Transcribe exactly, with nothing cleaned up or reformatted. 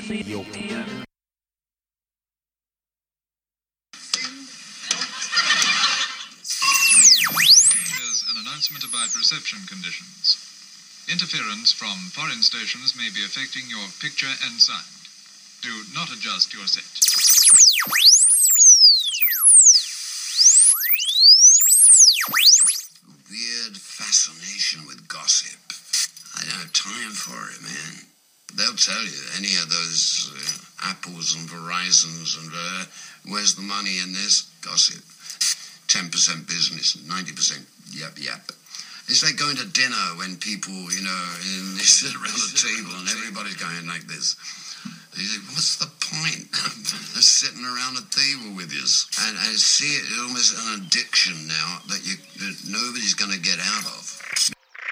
Ethiopia. Here's an announcement about reception conditions. Interference from foreign stations may be affecting your picture and sound. Do not adjust your set. Weird fascination with gossip. I don't have time for it, man. They'll tell you, any of those uh, Apples and Verizons and uh, where's the money in this? Gossip. ten percent business, ninety percent yep, yep. It's like going to dinner when people, you know, and they sit around a table and everybody's going like this. You say, what's the point of sitting around a table with you? And I see it almost an addiction now that you that nobody's going to get out of.